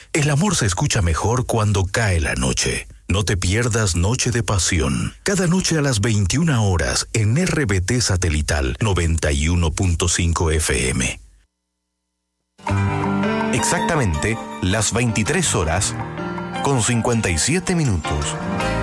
El amor se escucha mejor cuando cae la noche. No te pierdas Noche de Pasión. Cada noche a las 21 horas en RBT Satelital 91.5 FM. Exactamente las 23 horas con 57 minutos.